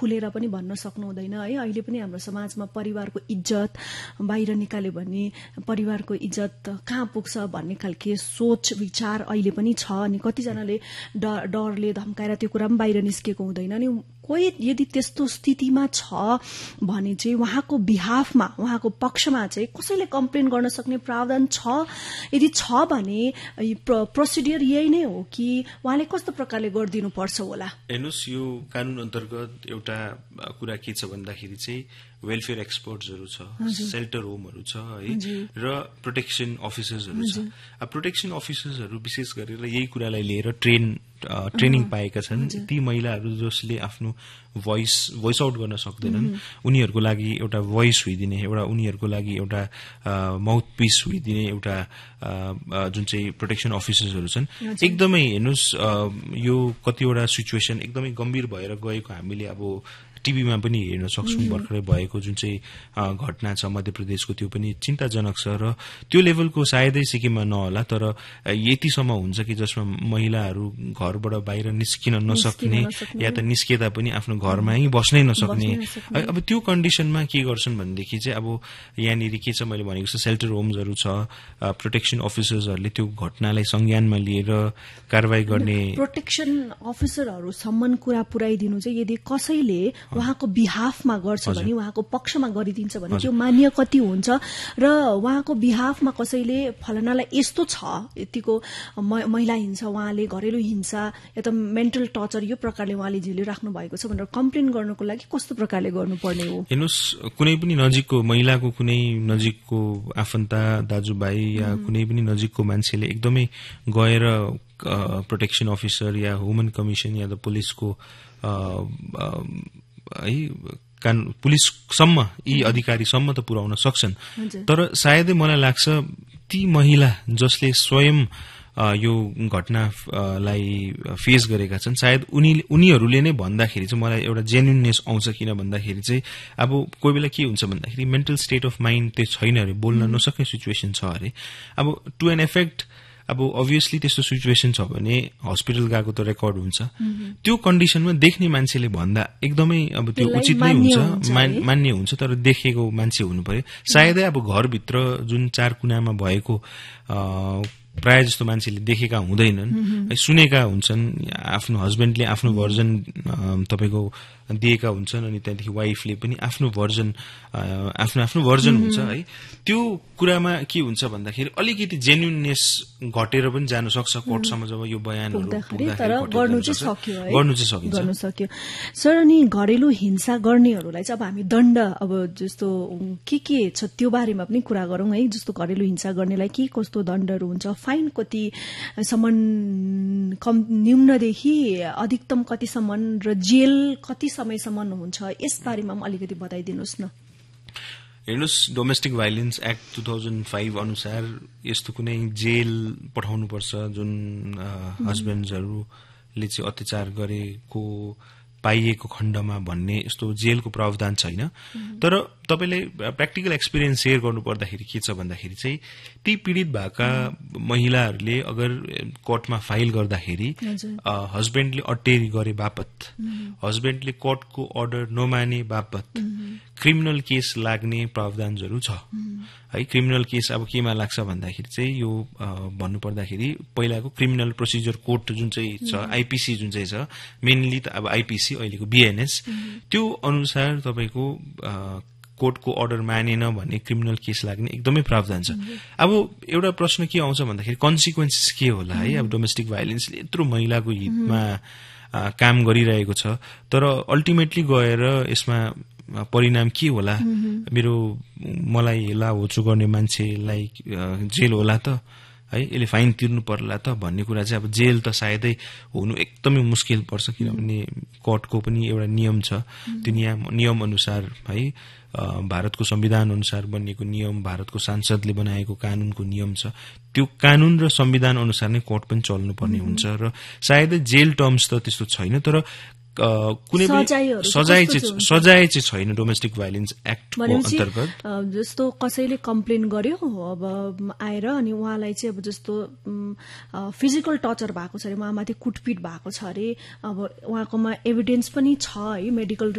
खुलेर पनि भन्न सक्नु हुँदैन है। अहिले पनि हाम्रो समाजमा परिवारको इज्जत बाहिर निकाल्यो भने परिवारको इज्जत कहाँ पुग्छ भन्ने खालके सोच विचार अहिले पनि छ। अनि कतिजनाले डरले धम्काएर त्यो कुरा पनि बाहिर निस्केको हुँदैन। अनि कोही यदि त्यस्तो स्थितिमा छ भने चाहिँ उहाँको बिहाफमा उहाँको पक्षमा चाहिँ कसैले कम्प्लेन गर्न सक्ने प्रावधान छ? यदि छ भने प्रोसिडियर यही नै हो कि उहाँले कस्तो प्रकारले गरिदिनु पर्छ होला? हेर्नुहोस्, यो कानून अन्तर्गत एउटा कुरा के छ भन्दाखेरि चाहिँ वेलफेयर एक्सपर्ट्सहरू छ, सेल्टर होमहरू छ है, र प्रोटेक्सन अफिसर्सहरू छ। प्रोटेक्सन अफिसर्सहरू विशेष गरेर यही कुरालाई लिएर ट्रेनिङ पाएका छन्। ती महिलाहरू जसले आफ्नो भोइस आउट गर्न सक्दैनन् उनीहरूको लागि एउटा भोइस होइदिने, एउटा उनीहरूको लागि एउटा माउथ पिस होइदिने एउटा जुन चाहिँ प्रोटेक्सन अफिसर्सहरू छन्। एकदमै हेर्नुहोस्, यो कतिवटा सिचुएसन एकदमै गम्भीर भएर गएको हामीले अब टिभीमा पनि हेर्न सक्छौं। भर्खरै भएको जुन चाहिँ घटना छ मध्य प्रदेशको, त्यो पनि चिन्ताजनक छ र त्यो लेभलको सायदै सिक्किममा नहोला, तर यतिसम्म हुन्छ कि जसमा महिलाहरू घरबाट बाहिर निस्किन नसक्ने या त निस्केदा पनि आफ्नो घरमै बस्नै नसक्ने। अब त्यो कन्डिसनमा के गर्छन् भनेदेखि चाहिँ अब यहाँनिर के छ मैले भनेको छ, सेल्टर होम्सहरू छ, प्रोटेक्सन अफिसर्सहरूले त्यो घटनालाई संज्ञानमा लिएर कारवाही गर्ने। प्रोटेक्सन अफिसरहरूसम्म कुरा पुर्याइदिनु चाहिँ यदि कसैले उहाँको बिहाफमा गर्छ भने, उहाँको पक्षमा गरिदिन्छ भने त्यो मान्य कति हुन्छ? र उहाँको बिहाफमा कसैले फलानालाई यस्तो छ, यतिको महिला हिंसा, उहाँले घरेलु हिंसा या त मेन्टल टर्चर यो प्रकारले उहाँले झेलिराख्नु भएको छ भनेर कम्प्लेन गर्नको लागि कस्तो प्रकारले गर्नुपर्ने हो? हेर्नुहोस्, कुनै पनि नजिकको महिलाको कुनै नजिकको आफन्ता दाजुभाइ या कुनै पनि नजिकको मान्छेले एकदमै गएर प्रोटेक्सन अफिसर या ह्युमन कमिसन या त पुलिसको पुलिससम्म यी अधिकारीसम्म त पुर्याउन सक्छन्। तर सायदै मलाई लाग्छ ती महिला जसले स्वयं यो घटनालाई फेस गरेका छन्, सायद उनीहरूले नै भन्दाखेरि चाहिँ मलाई एउटा जेन्युननेस आउँछ। किन भन्दाखेरि चाहिँ अब कोही बेला के हुन्छ भन्दाखेरि मेन्टल स्टेट अफ माइन्ड त्यो छैन अरे, बोल्न नसक्ने सिचुएसन छ अरे। अब टु एन इफेक्ट अब अभियसली त्यस्तो सिचुएसन छ भने हस्पिटल गएको त रेकर्ड हुन्छ। त्यो कन्डिसनमा देख्ने मान्छेले भन्दा एकदमै अब त्यो उचित नै हुन्छ, मान्य हुन्छ। तर देखेको मान्छे हुनु पर्यो। सायदै अब घरभित्र जुन चार कुनामा भएको प्राय जस्तो मान्छेले देखेका हुँदैनन्, सुनेका हुन्छन्। आफ्नो हस्बेन्डले आफ्नो भर्जन तपाईको दिएका हुन्छन्, अनि त्यहाँदेखि वाइफले पनि आफ्नो भर्जन हुन्छ है। त्यो कुरामा के हुन्छ भन्दाखेरि अलिकति जेन्युननेस घटेर पनि जान सक्छ कोर्टसम्म जब यो बयानहरू गर्नु चाहिँ सकिन्छ। सर, अनि घरेलु हिंसा गर्नेहरूलाई चाहिँ अब हामी दण्ड अब जस्तो के छ त्यो बारेमा पनि कुरा गरौँ है। जस्तो घरेलु हिंसा गर्नेलाई के कस्तो दण्डहरू हुन्छ, फाइन कतिसम्म, न्यूनदेखि अधिकतम कतिसम्म र जेल कति समयसम्म हुन्छ, यस बारेमा पनि अलिकति बताइदिनुहोस् न। हेर्नुहोस्, डोमेस्टिक भाइलेन्स एक्ट 2005 अनुसार यस्तो कुनै जेल पठाउनुपर्छ जुन हस्बेन्ड्सहरूले चाहिँ अत्याचार गरेको पाइएको खण्डमा भन्ने यस्तो जेलको प्रावधान छैन। तर तपाईले प्र्याक्टिकल एक्सपिरियन्स शेयर गर्नु पर्दाखेरि के छ भन्दाखेरि चाहिँ ती पीडित भएका महिलाहरूले अगर कोर्टमा फाइल गर्दाखेरि हस्बेन्डले अटेरी गरे बापत, हस्बेन्डले कोर्टको अर्डर नमाने बापत क्रिमिनल केस लाग्ने प्रावधानहरू छ है। क्रिमिनल केस अब केमा लाग्छ भन्दाखेरि चाहिँ यो भन्नु पर्दाखेरि पहिलाको क्रिमिनल प्रोसिजर कोड जुन चाहिँ छ, आइपीसी जुन चाहिँ छ, मेनली त अब आइपीसी अहिलेको बीएनएस, त्यो अनुसार तपाईको कोर्टको अर्डर मानेन भन्ने क्रिमिनल केस लाग्ने एकदमै प्रावधान छ। अब एउटा प्रश्न के आउँछ भन्दाखेरि कन्सिक्वेन्सेस के होला है। अब डोमेस्टिक भाइलेन्सले यत्रो महिलाको हितमा काम गरिरहेको छ, तर अल्टिमेटली गएर यसमा परिणाम के होला, मलाई हेला होचो गर्ने मान्छेलाई जेल होला त है, यसले फाइन तिर्नु पर्ला त भन्ने कुरा चाहिँ अब जेल त सायदै हुनु एकदमै मुस्किल पर्छ। किनभने कोर्टको पनि एउटा नियम छ, त्यो नियम अनुसार है, भारतको संविधान अनुसार बनिएको नियम, भारतको सांसदले बनाएको कानूनको नियम छ, त्यो कानून र संविधान अनुसार नै कोर्ट पनि चल्नुपर्ने हुन्छ। र सायदै जेल टर्म्स त त्यस्तो छैन, तर कुनै पनि सजाय चाहिँ छैन डोमेस्टिक भाइलेन्स एक्टको अन्तर्गत। जस्तो कसैले कम्प्लेन गर्यो अब आएर, अनि उहाँलाई चाहिँ अब जस्तो फिजिकल टर्चर भएको छ अरे, उहाँमाथि कुटपिट भएको छ अरे, अब उहाँकोमा एभिडेन्स पनि छ है, मेडिकल